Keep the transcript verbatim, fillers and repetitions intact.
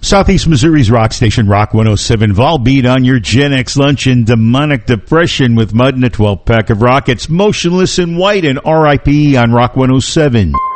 Southeast Missouri's rock station, Rock one oh seven. Volbeat on your Gen X lunch in demonic depression with Mud and a twelve pack of rock. It's Motionless in White and R I P on Rock one oh seven.